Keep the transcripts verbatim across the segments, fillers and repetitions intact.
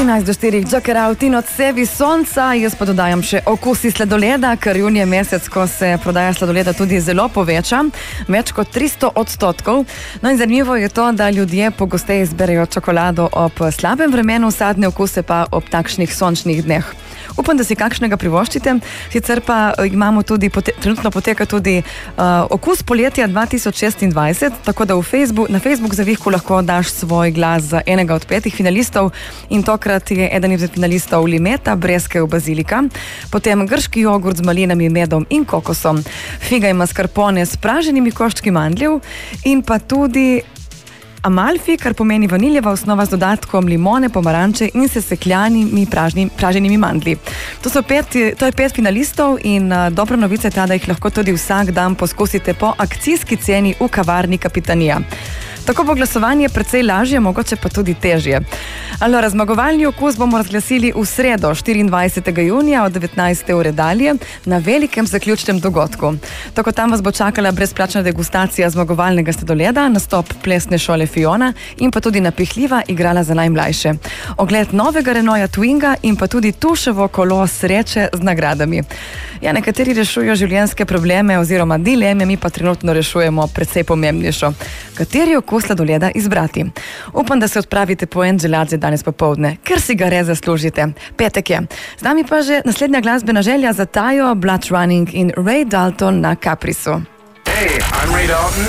trinajst do štirih Jokerov, tin od sebi sonca, jaz pa dodajam še okusi sladoleda, ker junij je mesec, ko se prodaja sladoleda tudi zelo poveča, več kot tristo odstotkov. No in zanimivo je to, da ljudje pogosteje izberejo čokolado ob slabem vremenu, sadne okuse pa ob takšnih sončnih dneh. Upam, da si kakšnega privoščite, sicer pa imamo tudi, pote, trenutno poteka tudi uh, okus poletja dva tisoč šestindvajset, tako da v Facebook, na Facebook zavihku lahko daš svoj glas za enega od petih finalistov in tokrat je eden izmed finalistov limeta, breskev, bazilika, potem grški jogurt z malinami, medom in kokosom, figa in mascarpone s praženimi koščki mandljev in pa tudi Amalfi, kar pomeni vaniljeva osnova z dodatkom limone, pomaranče in sesekljanimi pražni, praženimi mandli. To, so pet, to je pet finalistov in uh, dobra novica je ta, da jih lahko tudi vsak dan poskusite po akcijski ceni v kavarni Kapitanija. Tako bo glasovanje precej lažje, mogoče pa tudi težje. Allora, zmagovalni okus bomo razglasili v sredo, štiriindvajsetega junija od devetnajste ure dalje na velikem zaključnem dogodku. Tako tam vas bo čakala brezplačna degustacija zmagovalnega sladoleda, nastop plesne šole Fiona in pa tudi napihljiva igrala za najmlajše. Ogled novega Renaulta Twinga in pa tudi tuševo kolo sreče z nagradami. Ja, nekateri rešujejo življenjske probleme oziroma dileme, mi pa trenutno rešujemo precej pomembnejšo. Kateri okus sladoleda izbrati? Upam, da se odpravite po en želadze danes popoldne, ker si ga res zaslužite. Petek je. Z nami pa že naslednja glasbena želja za Tajo, Blood Running in Ray Dalton na Caprisu. Hey, I'm Ray Dalton.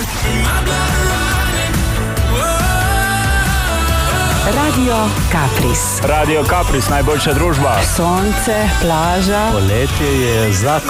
Radio Capris. Radio Capris, najboljša družba. Sonce, plaža. Poletje je zakon.